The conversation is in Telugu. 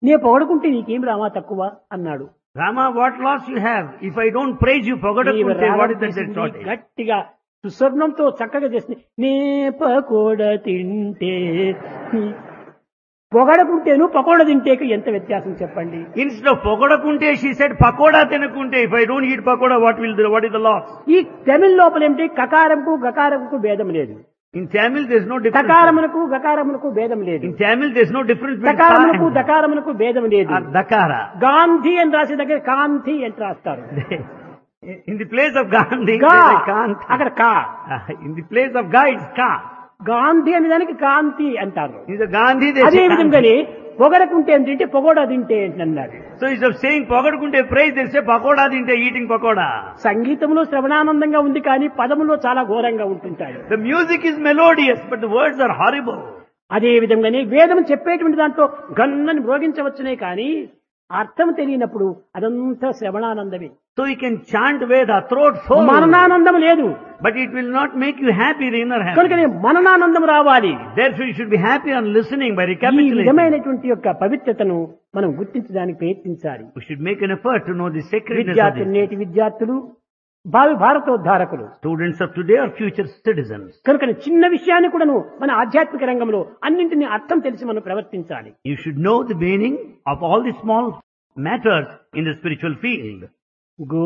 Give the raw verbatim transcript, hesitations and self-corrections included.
నే పొగడుకుంటే నీకేం రామా తక్కువ అన్నాడు. Rama, what loss you have? If I don't praise you, నీవు Pogadakunte, what రాగం is that తీసింది shortage? గట్టిగా సుస్వర్ణంతో చక్కగా చేసింది. నే పకోడ తింటే నీ- పొగడకుంటేను పకోడ తింటేకు ఎంత వ్యత్యాసం చెప్పండి. Instead of Pogadakunte, she said Pakoda Tenakunte. If I don't eat Pakoda, what will the, what is the loss? ఈ తమిళ లోపల ఏమిటి కకారంకు గకారంకు భేదం లేదు. In Tamil, there's no difference. తకారమునకు గకారమునకు భేదం లేదు. In Tamil, there's no difference between తకారమునకు Ka and దకారమునకు భేదం లేదు. or Dakara. గాంధీ అని రాసే దగ్గర కాంతి అని రాస్తారు. In the place of Gandhi, గా there's a Kant. అక్కడ కా. In the place of Ga, it's Ka. Gandhi అనే దానికి కాంతి అంటారు. In the Gandhi, there's అదే a Kant. విధంగానే పొగడకుంటే ఏంటంటే పొగోడా తింటే ఏంటన్నారు. So instead of saying Pogadakunte praise, they say Pakoda Dinte, eating Pakoda. సంగీతంలో శ్రవణానందంగా ఉంది కానీ పదములో చాలా ఘోరంగా ఉంటుంటాయి. The music is melodious, but the words are horrible. అదే విధంగానే వేదం చెప్పేటువంటి దాంట్లో గన్నని మ్రోగించవచ్చునే కానీ అర్థం తెలియనప్పుడు అదంతా శ్రవణానందమే. So you can chant Veda, throat full, మననానందం లేదు. but it will not make you happy, the inner కనుకనే happiness. మననానందం రావాలి. Therefore you should be happy on listening by ఈ recapitulating. విధమైనటువంటి యొక్క పవిత్రతను మనం గుర్తించడానికి ప్రయత్నించాలి. We should make an effort to know the sacredness of విద్యార్థులు this. నేటి విద్యార్థులు భావి భారతోద్ధారకులు Students of today are future citizens. కనుక చిన్న విషయాన్ని కూడాను మన ఆధ్యాత్మిక రంగంలో అన్నింటినీ అర్థం తెలిసి మనం ప్రవర్తించాలి. You should know the meaning of all the small matters in the spiritual field.